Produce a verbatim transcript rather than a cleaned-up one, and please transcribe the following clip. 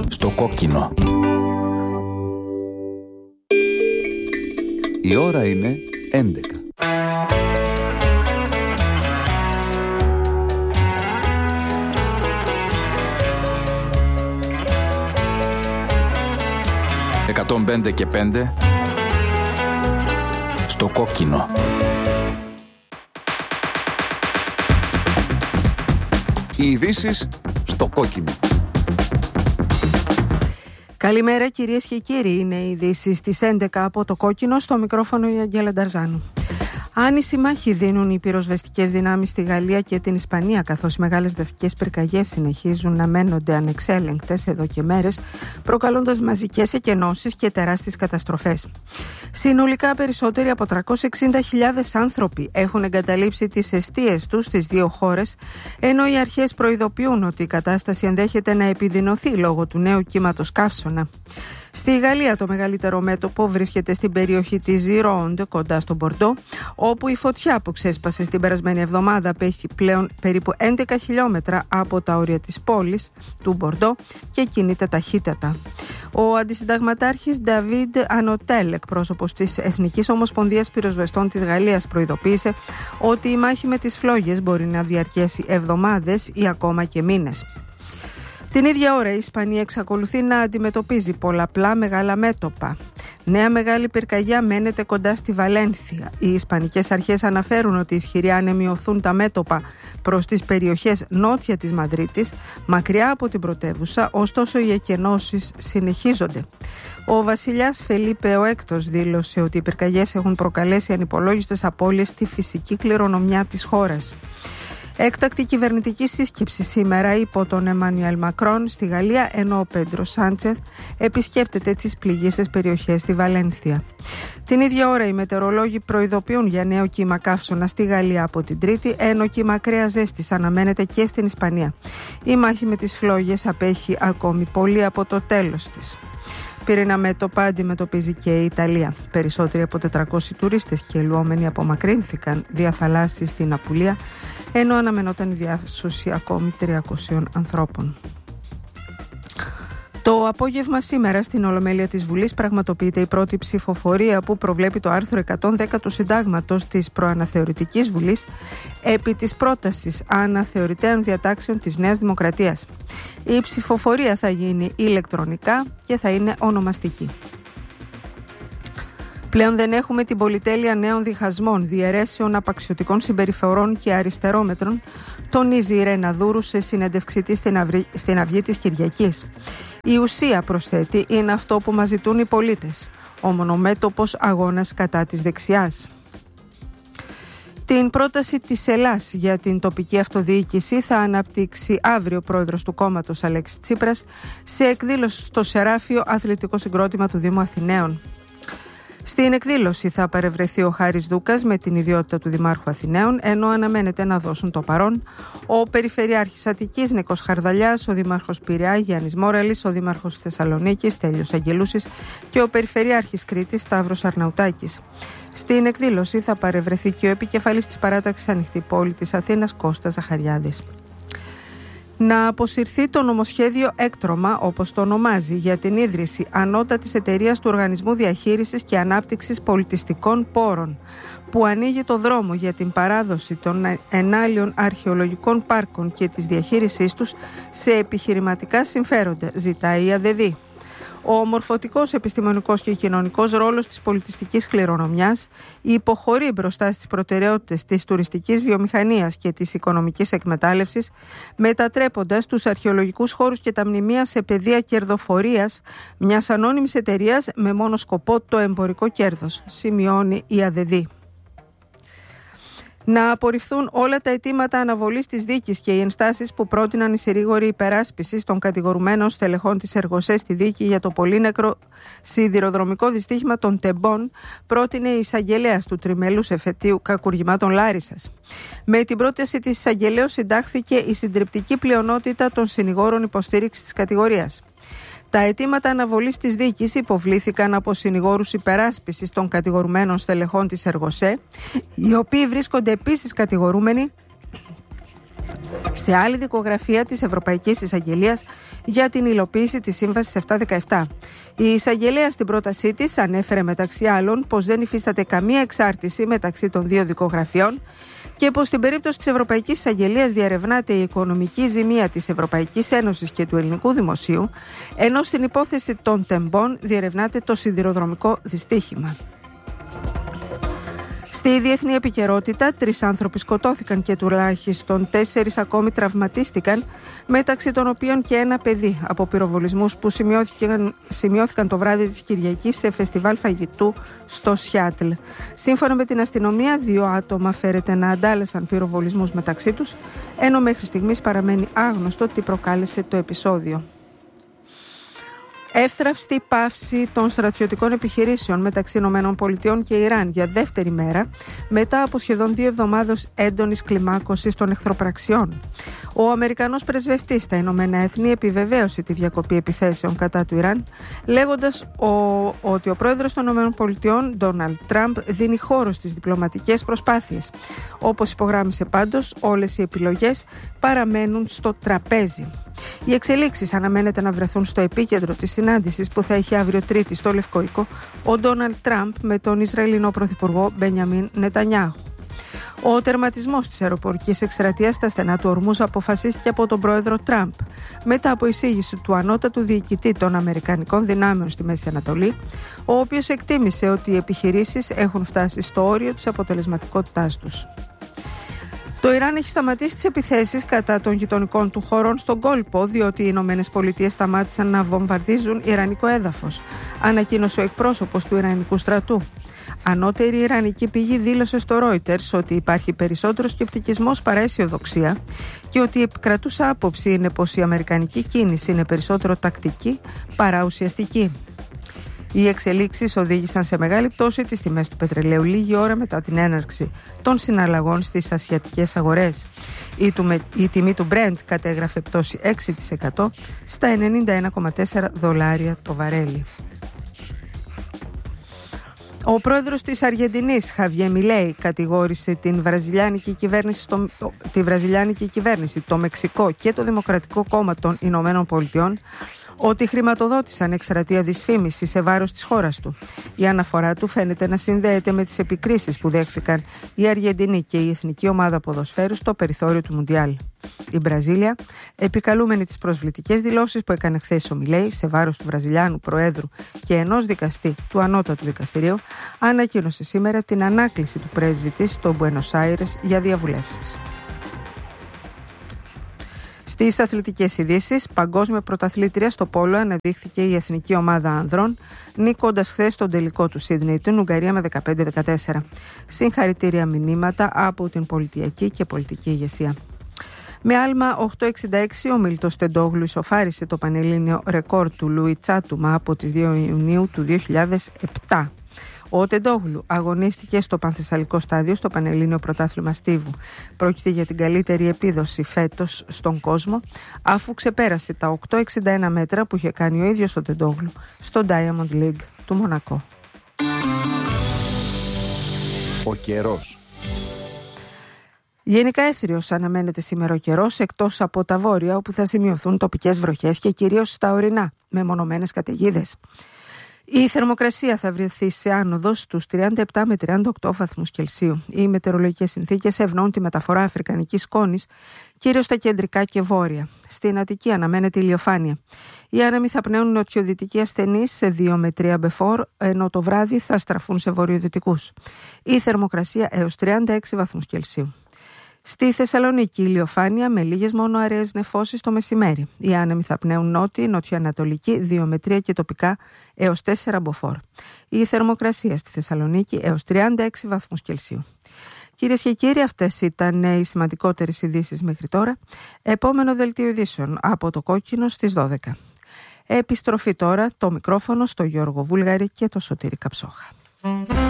Στο κόκκινο. Η ώρα είναι έντεκα. εκατόν πέντε και πέντε στο κόκκινο. Οι ειδήσεις στο κόκκινο. Καλημέρα κυρίες και κύριοι, είναι οι ειδήσεις στις έντεκα από το κόκκινο, στο μικρόφωνο η Αγγέλα Νταρζάνου. Άνηση μάχη δίνουν οι πυροσβεστικές δυνάμεις στη Γαλλία και την Ισπανία, καθώς οι μεγάλες δασικές πυρκαγιές συνεχίζουν να μένονται ανεξέλεγκτες εδώ και μέρες, προκαλώντας μαζικές εκενώσεις και τεράστιες καταστροφές. Συνολικά περισσότεροι από τριακόσιες εξήντα χιλιάδες άνθρωποι έχουν εγκαταλείψει τις εστίες τους στις δύο χώρες, ενώ οι αρχές προειδοποιούν ότι η κατάσταση ενδέχεται να επιδεινωθεί λόγω του νέου κύματος καύσωνα. Στη Γαλλία το μεγαλύτερο μέτωπο βρίσκεται στην περιοχή της Gironde, κοντά στο Μπορντό, όπου η φωτιά που ξέσπασε στην περασμένη εβδομάδα απέχει πλέον περίπου έντεκα χιλιόμετρα από τα όρια της πόλης του Μπορντό και κινείται ταχύτατα. Ο αντισυνταγματάρχης Νταβίντ Ανοτέλ, εκπρόσωπος της Εθνικής Ομοσπονδίας Πυροσβεστών της Γαλλίας, προειδοποίησε ότι η μάχη με τις φλόγες μπορεί να διαρκέσει εβδομάδες ή ακόμα και μήνες. Την ίδια ώρα η Ισπανία εξακολουθεί να αντιμετωπίζει πολλαπλά μεγάλα μέτωπα. Νέα μεγάλη πυρκαγιά μένεται κοντά στη Βαλένθια. Οι ισπανικές αρχές αναφέρουν ότι ισχυροί άνεμοι οθούν τα μέτωπα προς τις περιοχές νότια της Μαδρίτης, μακριά από την πρωτεύουσα, ωστόσο οι εκενώσεις συνεχίζονται. Ο βασιλιάς Φελίπε ο Έκτος δήλωσε ότι οι πυρκαγιές έχουν προκαλέσει ανυπολόγιστες απώλειες στη φυσική κληρονομιά της χώρας. Έκτακτη κυβερνητική σύσκεψη σήμερα υπό τον Εμμανουέλ Μακρόν στη Γαλλία, ενώ ο Πέντρο Σάντσεθ επισκέπτεται τις πληγείσες περιοχές στη Βαλένθια. Την ίδια ώρα οι μετεωρολόγοι προειδοποιούν για νέο κύμα καύσωνα στη Γαλλία από την Τρίτη, ενώ κύμα ακραία ζέστης αναμένεται και στην Ισπανία. Η μάχη με τις φλόγες απέχει ακόμη πολύ από το τέλος της. Πυρήνα μέτωπα αντιμετωπίζει και η Ιταλία. Περισσότεροι από τετρακόσιοι τουρίστες και ελουόμενοι απομακρύνθηκαν δια θαλάσσης στην Απουλία, ενώ αναμενόταν η διάσωση ακόμη τριακοσίων ανθρώπων. Το απόγευμα σήμερα στην Ολομέλεια της Βουλής πραγματοποιείται η πρώτη ψηφοφορία που προβλέπει το άρθρο εκατόν δέκα του Συντάγματος της Προαναθεωρητικής Βουλής επί της πρότασης αναθεωρητέων διατάξεων της Νέας Δημοκρατίας. Η ψηφοφορία θα γίνει ηλεκτρονικά και θα είναι ονομαστική. Πλέον δεν έχουμε την πολυτέλεια νέων διχασμών, διαιρέσεων, απαξιωτικών συμπεριφορών και αριστερόμετρων, τονίζει η Ρένα Δούρου σε συνέντευξή της στην, αυρι... στην Αυγή της Κυριακής. Η ουσία, προσθέτει, είναι αυτό που μας ζητούν οι πολίτες, ο μονομέτωπος αγώνας κατά της δεξιάς. Την πρόταση της Ελλάς για την τοπική αυτοδιοίκηση θα αναπτύξει αύριο ο πρόεδρος του κόμματος Αλέξης Τσίπρας σε εκδήλωση στο Σεράφιο Αθλητικό Συγκρότημα του Δήμου Αθηναίων. Στην εκδήλωση θα παρευρεθεί ο Χάρης Δούκας με την ιδιότητα του Δημάρχου Αθηναίων, ενώ αναμένεται να δώσουν το παρόν ο Περιφερειάρχης Αττικής Νίκος Χαρδαλιάς, ο Δήμαρχος Πειραιά Γιάννης Μόραλης, ο Δήμαρχος Θεσσαλονίκης Τέλειος Αγγελούσης και ο Περιφερειάρχης Κρήτης Σταύρος Αρναουτάκης. Στην εκδήλωση θα παρευρεθεί και ο επικεφαλής της παράταξης Ανοιχτή Πόλη της Αθήνας Κώστας Ζαχαριάδης. Να αποσυρθεί το νομοσχέδιο έκτρωμα, όπως το ονομάζει, για την ίδρυση ανώτατης εταιρείας του Οργανισμού Διαχείρισης και Ανάπτυξης Πολιτιστικών Πόρων, που ανοίγει το δρόμο για την παράδοση των ενάλιων αρχαιολογικών πάρκων και της διαχείρισής τους σε επιχειρηματικά συμφέροντα, ζητάει η ΑΔΕΔΗ. Ο ομορφωτικός, επιστημονικός και κοινωνικός ρόλος της πολιτιστικής κληρονομιάς υποχωρεί μπροστά στις προτεραιότητες της τουριστικής βιομηχανίας και της οικονομικής εκμετάλλευσης, μετατρέποντας τους αρχαιολογικούς χώρους και τα μνημεία σε πεδία κερδοφορίας μιας ανώνυμης εταιρείας με μόνο σκοπό το εμπορικό κέρδος, σημειώνει η ΑΔΕΔΗ. Να απορριφθούν όλα τα αιτήματα αναβολής της δίκης και οι ενστάσεις που πρότειναν οι συρρήγοροι υπεράσπισης των κατηγορουμένων στελεχών της Εργοσέ στη δίκη για το πολύνεκρο σιδηροδρομικό δυστύχημα των Τεμπών, πρότεινε η εισαγγελέας του τριμελούς εφετείου κακουργημάτων Λάρισσας. Με την πρόταση της εισαγγελέως συντάχθηκε η συντριπτική πλειονότητα των συνηγόρων υποστήριξης της κατηγορίας. Τα αιτήματα αναβολής της δίκης υποβλήθηκαν από συνηγόρους υπεράσπισης των κατηγορουμένων στελεχών της Εργοσέ, οι οποίοι βρίσκονται επίσης κατηγορούμενοι σε άλλη δικογραφία της Ευρωπαϊκής Εισαγγελίας για την υλοποίηση της Σύμβασης επτακόσια δεκαεπτά. Η εισαγγελέα στην πρότασή της ανέφερε μεταξύ άλλων πως δεν υφίσταται καμία εξάρτηση μεταξύ των δύο δικογραφιών και πως στην περίπτωση της Ευρωπαϊκής Εισαγγελίας διερευνάται η οικονομική ζημία της Ευρωπαϊκής Ένωσης και του ελληνικού δημοσίου, ενώ στην υπόθεση των τεμπών διερευνάται το σιδηροδρομικό δυστύχημα. Στη διεθνή επικαιρότητα, τρεις άνθρωποι σκοτώθηκαν και τουλάχιστον τέσσερις ακόμη τραυματίστηκαν, μεταξύ των οποίων και ένα παιδί, από πυροβολισμούς που σημειώθηκαν, σημειώθηκαν το βράδυ της Κυριακής σε φεστιβάλ φαγητού στο Σιάτλ. Σύμφωνα με την αστυνομία, δύο άτομα φέρεται να αντάλλασαν πυροβολισμούς μεταξύ τους, ενώ μέχρι στιγμής παραμένει άγνωστο τι προκάλεσε το επεισόδιο. Εύθραυστη πάυση των στρατιωτικών επιχειρήσεων μεταξύ ΗΠΑ και Ιράν για δεύτερη μέρα μετά από σχεδόν δύο εβδομάδες έντονης κλιμάκωσης των εχθροπραξιών. Ο Αμερικανός πρεσβευτής στα Ηνωμένα Έθνη επιβεβαίωσε τη διακοπή επιθέσεων κατά του Ιράν, λέγοντας ο, ότι ο πρόεδρος των ΗΠΑ, Ντόναλντ Τραμπ, δίνει χώρο στις διπλωματικές προσπάθειες. Όπως υπογράμμισε πάντως, όλες οι επιλογές παραμένουν στο τραπέζι. Οι εξελίξεις αναμένεται να βρεθούν στο επίκεντρο της συνάντησης που θα έχει αύριο Τρίτη στο Λευκό Οίκο ο Ντόναλντ Τραμπ με τον Ισραηλινό Πρωθυπουργό Μπενιαμίν Νετανιάχου. Ο τερματισμός της αεροπορικής εκστρατείας στα στενά του Ορμούζ αποφασίστηκε από τον πρόεδρο Τραμπ μετά από εισήγηση του ανώτατου διοικητή των Αμερικανικών δυνάμεων στη Μέση Ανατολή, ο οποίος εκτίμησε ότι οι επιχειρήσεις έχουν φτάσει στο όριο της αποτελεσματικότητάς τους. Το Ιράν έχει σταματήσει τις επιθέσεις κατά των γειτονικών του χωρών στον κόλπο, διότι οι Ηνωμένες Πολιτείες σταμάτησαν να βομβαρδίζουν ιρανικό έδαφος, ανακοίνωσε ο εκπρόσωπος του Ιρανικού στρατού. Ανώτερη ιρανική πηγή δήλωσε στο Reuters ότι υπάρχει περισσότερο σκεπτικισμός παρά αισιοδοξία και ότι η επικρατούσα άποψη είναι πως η αμερικανική κίνηση είναι περισσότερο τακτική παρά ουσιαστική. Οι εξελίξεις οδήγησαν σε μεγάλη πτώση τις τιμές του πετρελαίου λίγη ώρα μετά την έναρξη των συναλλαγών στις ασιατικές αγορές. Η, του, η τιμή του Brent κατέγραφε πτώση έξι τοις εκατό στα ενενήντα ένα κόμμα τέσσερα δολάρια το βαρέλι. Ο πρόεδρος της Αργεντινής, Χαβιέ Μιλέι, κατηγόρησε την βραζιλιάνικη κυβέρνηση, στο, τη βραζιλιάνικη κυβέρνηση, το Μεξικό και το Δημοκρατικό Κόμμα των Ηνωμένων Πολιτειών ότι χρηματοδότησαν εκστρατεία δυσφήμισης σε βάρος της χώρας του. Η αναφορά του φαίνεται να συνδέεται με τις επικρίσεις που δέχθηκαν η Αργεντινή και η Εθνική Ομάδα Ποδοσφαίρου στο περιθώριο του Μουντιάλ. Η Βραζίλια, επικαλούμενη τις προσβλητικές δηλώσεις που έκανε χθες ο Μιλέι σε βάρος του Βραζιλιάνου Προέδρου και ενός δικαστή του Ανώτατου Δικαστηρίου, ανακοίνωσε σήμερα την ανάκληση του πρέσβητη στο Μπουένος Άιρες για διαβουλεύσεις. Στις αθλητικές ειδήσεις, παγκόσμια πρωταθλήτρια στο πόλο αναδείχθηκε η εθνική ομάδα ανδρών, νίκοντας χθες τον τελικό του Σίδνεϊ την Ουγγαρία με δεκαπέντε δεκατέσσερα. Συγχαρητήρια μηνύματα από την πολιτιακή και πολιτική ηγεσία. Με άλμα οκτώ εξήντα έξι, ο Μίλτος Τεντόγλου ισοφάρισε το πανελλήνιο ρεκόρ του Λουί Τσάτουμα από τις δύο Ιουνίου του δύο χιλιάδες επτά. Ο Τεντόγλου αγωνίστηκε στο πανθεσσαλικό στάδιο στο Πανελλήνιο Πρωτάθλημα Στίβου. Πρόκειται για την καλύτερη επίδοση φέτος στον κόσμο, αφού ξεπέρασε τα οκτώ εξήντα ένα μέτρα που είχε κάνει ο ίδιος ο Τεντόγλου στο Diamond League του Μονακό. Ο καιρός. Γενικά έθριος αναμένεται σήμερα ο καιρός, εκτός από τα βόρεια όπου θα σημειωθούν τοπικές βροχές και κυρίως στα ορεινά, με μονομένες καταιγίδες. Η θερμοκρασία θα βρεθεί σε άνοδο στους τριάντα επτά με τριάντα οκτώ βαθμούς Κελσίου. Οι μετεωρολογικές συνθήκες ευνοούν τη μεταφορά αφρικανικής σκόνης, κυρίως στα κεντρικά και βόρεια. Στην Αττική αναμένεται ηλιοφάνεια. Οι άνεμοι θα πνέουν νοτιοδυτικοί ασθενείς σε δύο με τρία μποφόρ, ενώ το βράδυ θα στραφούν σε βορειοδυτικούς. Η θερμοκρασία έως τριάντα έξι βαθμούς Κελσίου. Στη Θεσσαλονίκη ηλιοφάνεια με λίγες μόνο αραιές νεφώσεις το μεσημέρι. Οι άνεμοι θα πνέουν νότιοι, νοτιοανατολικοί δύο με τρία και τοπικά έως τέσσερα μποφόρ. Η θερμοκρασία στη Θεσσαλονίκη έως τριάντα έξι βαθμούς Κελσίου. Κυρίες και κύριοι, αυτές ήταν οι σημαντικότερες ειδήσεις μέχρι τώρα. Επόμενο δελτίο ειδήσεων από το Κόκκινο στις δώδεκα. Επιστροφή τώρα το μικρόφωνο στο Γιώργο Βούλγαρη και το Σωτήρη Καψόχα.